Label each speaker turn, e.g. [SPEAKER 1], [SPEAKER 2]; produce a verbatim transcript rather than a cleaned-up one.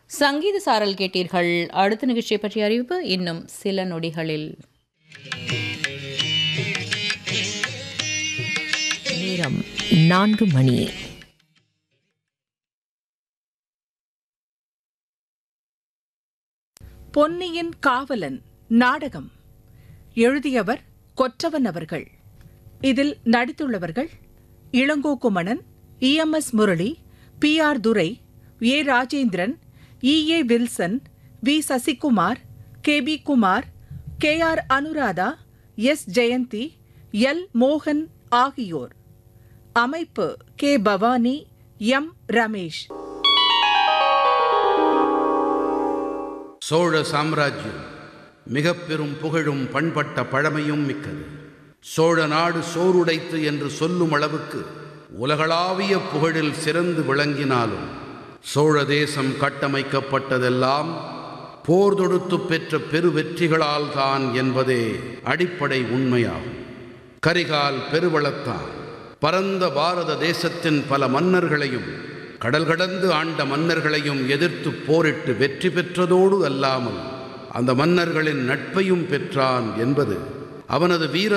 [SPEAKER 1] சங்கீத சாரல் கேட்டீர்கள். அடுத்த நிகழ்ச்சியை பற்றிய அறிவிப்பு இன்னும் சில நொடிகளில்.
[SPEAKER 2] நேரம் நான்கு மணி.
[SPEAKER 3] பொன்னியின் காவலன் நாடகம் எழுதியவர் கொற்றவன் அவர்கள். இதில் நடித்துள்ளவர்கள் Ilango Kumanan, E M S Murali, B R Durai, A Rajendran, E A Wilson, we Sasikumar, K P Kumar, K R Anuradha, S Jayanthi, L மோகன் ஆகியோர். அமைப்பு கே பவானி, எம் ரமேஷ்.
[SPEAKER 4] சோழ சாம்ராஜ்யம் மிக பெரும் புகழும் பண்பட்ட பழமையும் மிக்கது. சோழ நாடு சோறுடைத்து என்று சொல்லும் அளவுக்கு உலகளாவிய புகழில் சிறந்து விளங்கினாலும் சோழ தேசம் கட்டமைக்கப்பட்டதெல்லாம் போர் தொடுத்து பெற்ற பெரு வெற்றிகளால் தான் என்பதே அடிப்படை உண்மையாகும். கரிகால் பெருவளத்தான் பரந்த பாரத தேசத்தின் பல மன்னர்களையும் கடல் கடந்து ஆண்ட மன்னர்களையும் எதிர்த்து போரிட்டு வெற்றி பெற்றதோடு அல்லாமல் அந்த மன்னர்களின் நட்பையும் பெற்றான் என்பது அவனது வீர